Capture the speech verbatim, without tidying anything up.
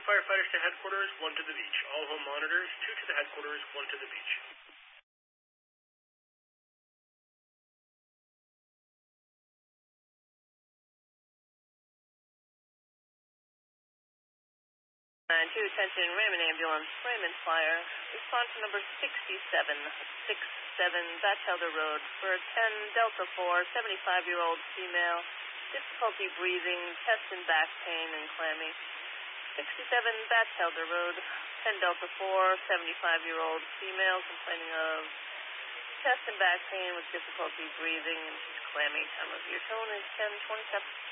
firefighters to headquarters, one to the beach. All home monitors, two to the headquarters, one to the beach. nine two, attention, Raymond Ambulance, Raymond Fire. Respond to number sixty-seven sixty-seven, Batchelder Road for a ten Delta four, seventy-five-year-old female, difficulty breathing, chest and back pain and clammy. sixty-seven Batchelder Road, ten Delta four, seventy-five-year-old female complaining of chest and back pain with difficulty breathing and she's clammy. Time of your tone is ten twenty-seven.